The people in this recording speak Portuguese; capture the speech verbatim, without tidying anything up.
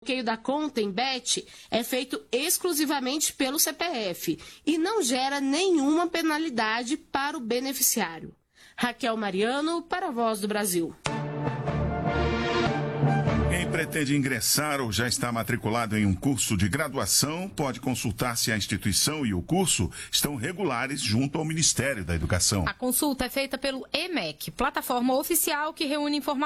bloqueio da conta em B E T é feito exclusivamente pelo C P F e não gera nenhuma penalidade para o beneficiário. Raquel Mariano, para a Voz do Brasil. Quem pretende ingressar ou já está matriculado em um curso de graduação pode consultar se a instituição e o curso estão regulares junto ao Ministério da Educação. A consulta é feita pelo E M E C, plataforma oficial que reúne informações